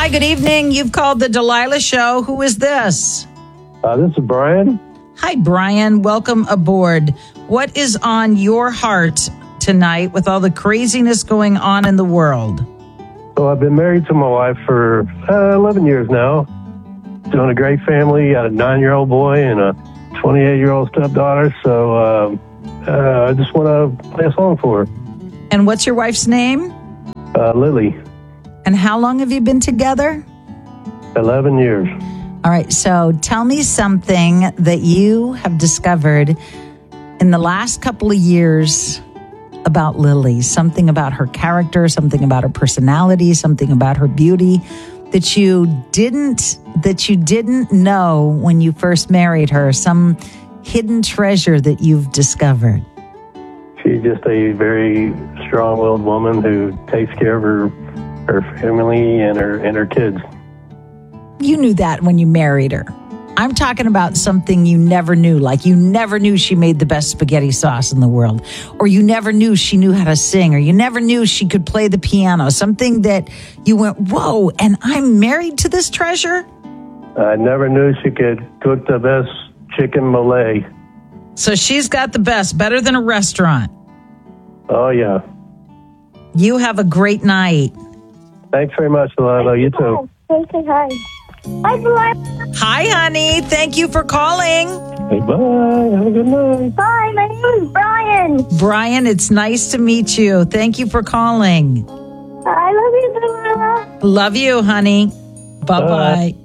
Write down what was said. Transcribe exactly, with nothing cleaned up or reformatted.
Hi, good evening. You've called the Delilah Show. Who is this? Uh, this is Brian. Hi, Brian. Welcome aboard. What is on your heart tonight with all the craziness going on in the world? So I've been married to my wife for uh, eleven years now. Doing a great family. Got a nine-year-old boy and a twenty-eight-year-old stepdaughter. So um, uh, I just want to play a song for her. And what's your wife's name? Uh, Lily. And how long have you been together? eleven years. All right, so tell me something that you have discovered in the last couple of years about Lily. Something about her character, something about her personality, something about her beauty that you didn't that you didn't know when you first married her. Some hidden treasure that you've discovered. She's just a very strong-willed woman who takes care of her her family and her and her kids. You knew that when you married her. I'm talking about something you never knew, like you never knew she made the best spaghetti sauce in the world, or you never knew she knew how to sing, or you never knew she could play the piano, something that you went, whoa, and I'm married to this treasure? I never knew she could cook the best chicken Malay. So she's got the best, better than a restaurant. Oh, yeah. You have a great night. Thanks very much, Delilah. You too. Say hi. Bye, Delilah. Hi, honey. Thank you for calling. Hey, bye. Have a good night. Bye, my name is Brian. Brian, it's nice to meet you. Thank you for calling. I love you, Delilah. Love you, honey. Bye-bye. Bye.